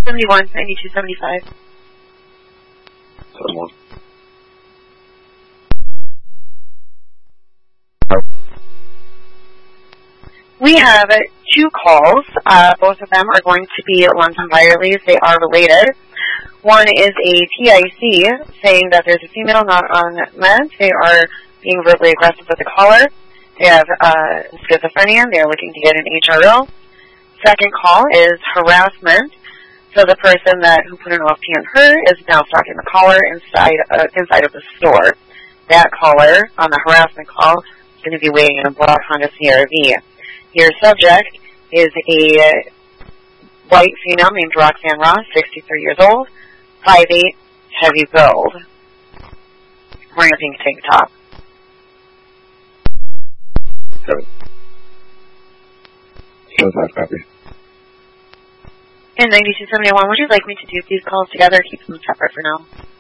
71, 9275. 71. We have 2 calls. Both of them are going to be London Wireless. They are related. One is a TIC saying that there's a female not on meds. They are being verbally aggressive with the caller. They have schizophrenia. They are looking to get an HRL. Second call is harassment. So the person who put an OFP on her is now stalking the caller inside of the store. That caller on the harassment call is going to be waiting in a black Honda CRV. Your subject is a white female named Roxanne Ross, 63 years old, 5'8", heavy build, wearing a pink tank top. 75 copy. In 9271, would you like me to do these calls together or keep them separate for now?